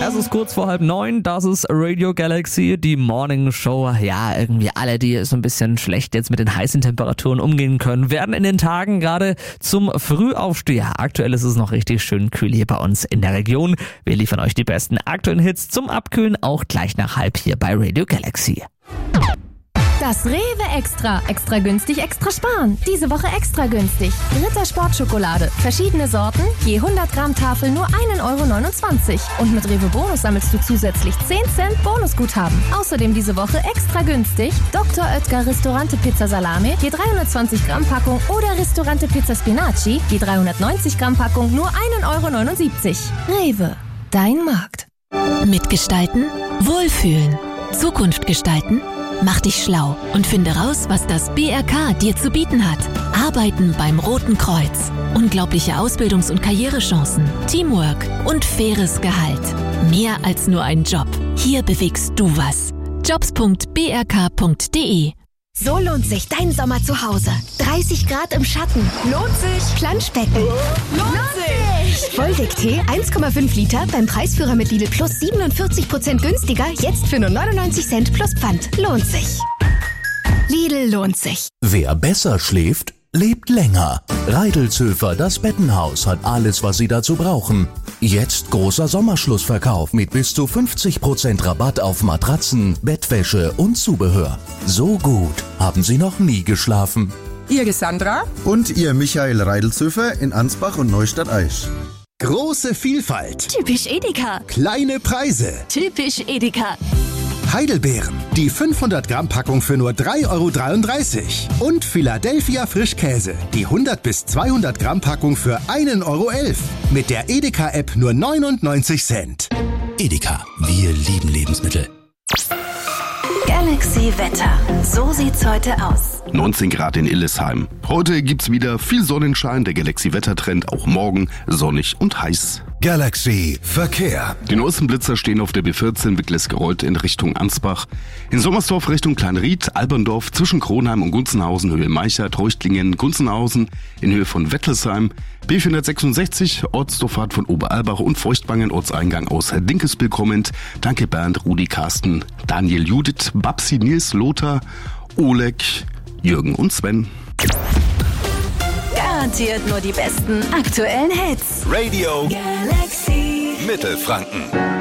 Es ist kurz vor 8:30, das ist Radio Galaxy, die Morning Show. Ja, irgendwie alle, die so ein bisschen schlecht jetzt mit den heißen Temperaturen umgehen können, werden in den Tagen gerade zum Frühaufsteher. Aktuell ist es noch richtig schön kühl hier bei uns in der Region. Wir liefern euch die besten aktuellen Hits zum Abkühlen, auch gleich nach 8:30 hier bei Radio Galaxy. Das Rewe Extra. Extra günstig, extra sparen. Diese Woche extra günstig. Ritter Sportschokolade. Verschiedene Sorten, je 100 Gramm Tafel nur 1,29 €. Und mit Rewe Bonus sammelst du zusätzlich 10 Cent Bonusguthaben. Außerdem diese Woche extra günstig Dr. Oetker Ristorante Pizza Salame, je 320 Gramm Packung oder Ristorante Pizza Spinaci, je 390 Gramm Packung nur 1,79 €. Rewe, dein Markt. Mitgestalten, wohlfühlen, Zukunft gestalten. Mach dich schlau und finde raus, was das BRK dir zu bieten hat. Arbeiten beim Roten Kreuz. Unglaubliche Ausbildungs- und Karrierechancen, Teamwork und faires Gehalt. Mehr als nur ein Job. Hier bewegst du was. jobs.brk.de. So lohnt sich dein Sommer zu Hause. 30 Grad im Schatten. Lohnt sich. Planschbecken. Lohnt sich. Volldeck-Tee 1,5 Liter beim Preisführer mit Lidl Plus 47% günstiger. Jetzt für nur 99 Cent plus Pfand. Lohnt sich. Lidl lohnt sich. Wer besser schläft, lebt länger. Reidelzhöfer, das Bettenhaus, hat alles, was Sie dazu brauchen. Jetzt großer Sommerschlussverkauf mit bis zu 50% Rabatt auf Matratzen, Bettwäsche und Zubehör. So gut haben Sie noch nie geschlafen. Ihr Sandra und ihr Michael Reidelzhöfer in Ansbach und Neustadt-Aisch. Große Vielfalt. Typisch Edeka. Kleine Preise. Typisch Edeka. Heidelbeeren, die 500 Gramm Packung für nur 3,33 € und Philadelphia Frischkäse, die 100 bis 200 Gramm Packung für 1,11 €. Mit der Edeka-App nur 99 Cent. Edeka, wir lieben Lebensmittel. Galaxy Wetter. So sieht's heute aus. 19 Grad in Illesheim. Heute gibt's wieder viel Sonnenschein, der Galaxy-Wettertrend auch morgen sonnig und heiß. Galaxy Verkehr. Die neuesten Blitzer stehen auf der B14 Wickles-Gerollt in Richtung Ansbach. In Sommersdorf Richtung Kleinried, Alberndorf zwischen Kronheim und Gunzenhausen, Höhe Meicher, Treuchtlingen, Gunzenhausen in Höhe von Wettelsheim. B466, Ortsdurchfahrt von Oberalbach und Feuchtwangen, Ortseingang aus Dinkelsbühl kommend. Danke Bernd, Rudi, Carsten, Daniel, Judith, Babsi, Nils, Lothar, Oleg, Jürgen und Sven. Garantiert nur die besten aktuellen Hits. Radio Galaxy Mittelfranken.